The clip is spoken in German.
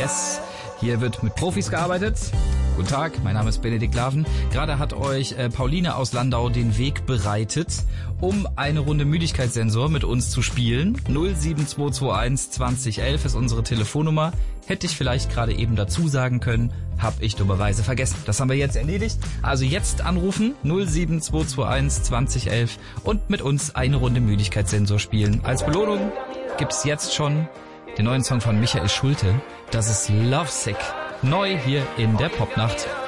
Yes, hier wird mit Profis gearbeitet. Guten Tag, mein Name ist Benedikt Laven. Gerade hat euch Pauline aus Landau den Weg bereitet, um eine Runde Müdigkeitssensor mit uns zu spielen. 07221 2011 ist unsere Telefonnummer. Hätte ich vielleicht gerade eben dazu sagen können, habe ich dummerweise vergessen. Das haben wir jetzt erledigt. Also jetzt anrufen, 07221 2011 und mit uns eine Runde Müdigkeitssensor spielen. Als Belohnung gibt's jetzt schon den neuen Song von Michael Schulte. Das ist Lovesick. Neu hier in der Popnacht.